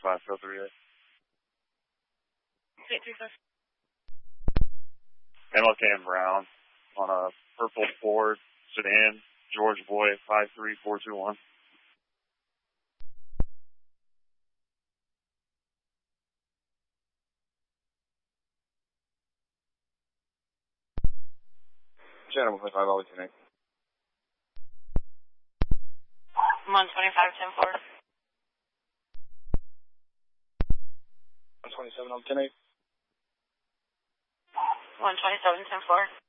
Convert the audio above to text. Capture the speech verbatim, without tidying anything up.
five, fill three eight. eight three five. M L K and Brown on a purple Ford sedan, George Boy, five three four two one. Channel one five, always connect. one twenty-five, ten four. one twenty-seven, ten eight. one twenty-seven, ten four.